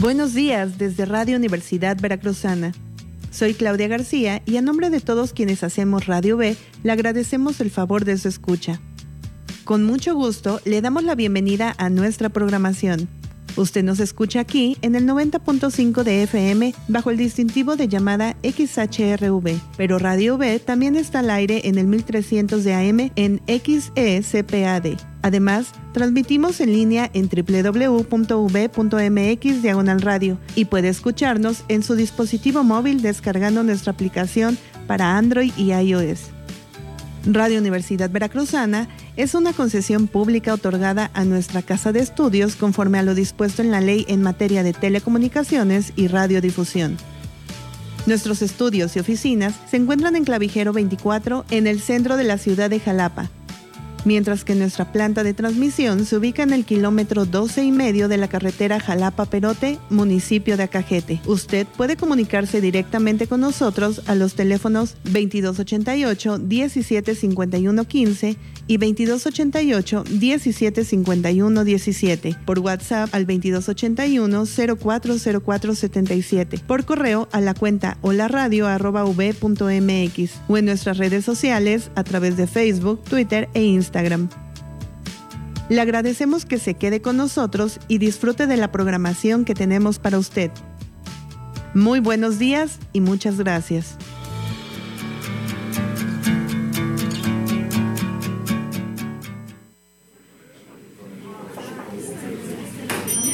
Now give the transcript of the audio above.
Buenos días desde Radio Universidad Veracruzana. Soy Claudia García y a nombre de todos quienes hacemos Radio B, le agradecemos el favor de su escucha. Con mucho gusto le damos la bienvenida a nuestra programación. Usted nos escucha aquí en el 90.5 de FM bajo el distintivo de llamada XHRV, pero Radio B también está al aire en el 1300 de AM en XECPAD. Además, transmitimos en línea en www.v.mx/radio y puede escucharnos en su dispositivo móvil descargando nuestra aplicación para Android y iOS. Radio Universidad Veracruzana es una concesión pública otorgada a nuestra casa de estudios conforme a lo dispuesto en la ley en materia de telecomunicaciones y radiodifusión. Nuestros estudios y oficinas se encuentran en Clavijero 24 en el centro de la ciudad de Jalapa, mientras que nuestra planta de transmisión se ubica en el kilómetro 12.5 de la carretera Jalapa-Perote, municipio de Acajete. Usted puede comunicarse directamente con nosotros a los teléfonos 2288-175115 y 2288-175117, por WhatsApp al 2281-040477, por correo a la cuenta holaradio@v.mx o en nuestras redes sociales a través de Facebook, Twitter e Instagram. Le agradecemos que se quede con nosotros y disfrute de la programación que tenemos para usted. Muy buenos días y muchas gracias.